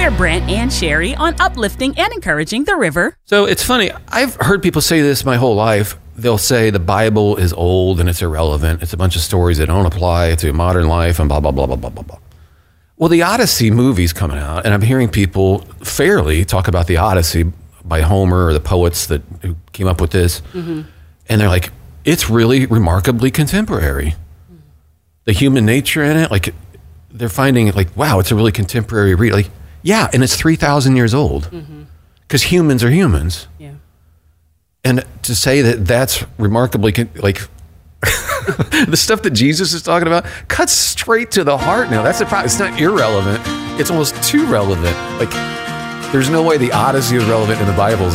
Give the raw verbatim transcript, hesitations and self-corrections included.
We're Brent and Sherry on uplifting and encouraging the river. So it's funny. I've heard people say this my whole life. They'll say the Bible is old and it's irrelevant. It's a bunch of stories that don't apply to modern life and blah, blah, blah, blah, blah, blah, blah. Well, the Odyssey movie's coming out, and I'm hearing people fairly talk about the Odyssey by Homer or the poets that who came up with this. Mm-hmm. And they're like, it's really remarkably contemporary. Mm-hmm. The human nature in it, like they're finding it like, wow, it's a really contemporary read. Like, yeah, and it's three thousand years old because mm-hmm. humans are humans. Yeah. And to say that that's remarkably, like, the stuff that Jesus is talking about cuts straight to the heart now. That's the problem. It's not irrelevant. It's almost too relevant. Like, there's no way the Odyssey is relevant in the Bible.